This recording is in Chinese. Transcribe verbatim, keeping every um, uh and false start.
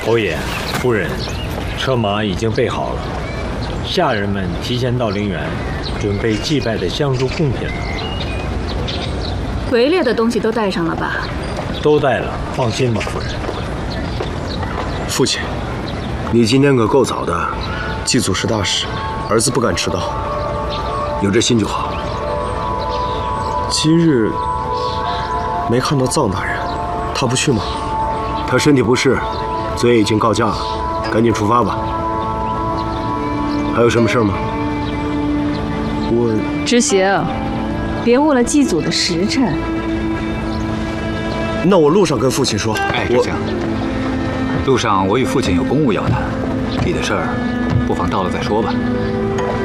侯爷、夫人，车马已经备好了，下人们提前到陵园，准备祭拜的香烛贡品了。 围猎的东西都带上了吧？ 都带了，放心吧，夫人。 父亲，你今天可够早的，祭祖是大事，儿子不敢迟到，有这心就好。今日没看到臧大人，他不去吗？他身体不适，嘴已经告假了，赶紧出发吧。还有什么事吗？我知行，别误了祭祖的时辰。 那我路上跟父亲说。 哎，知行，路上我与父亲有公务要谈，你的事儿不妨到了再说吧。